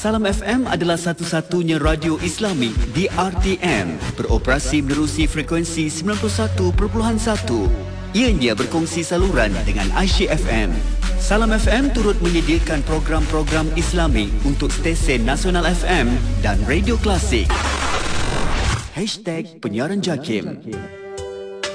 Salam FM adalah satu-satunya radio Islami di RTM, beroperasi menerusi frekuensi 91.1. Ianya berkongsi saluran dengan Aisyah FM. Salam FM turut menyediakan program-program Islami untuk stesen Nasional FM dan Radio Klasik. #Penyiaran Jakim.